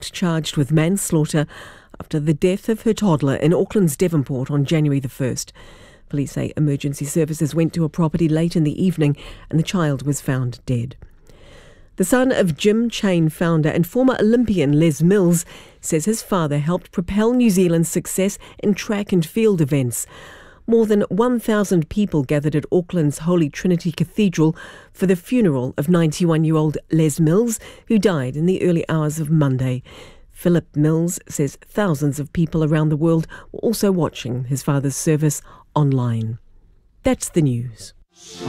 charged with manslaughter after the death of her toddler in Auckland's Devonport on January the 1st. Police say emergency services went to a property late in the evening and the child was found dead. The son of gym chain founder and former Olympian Les Mills says his father helped propel New Zealand's success in track and field events. More than 1,000 people gathered at Auckland's Holy Trinity Cathedral for the funeral of 91-year-old Les Mills, who died in the early hours of Monday. Philip Mills says thousands of people around the world were also watching his father's service online. That's the news.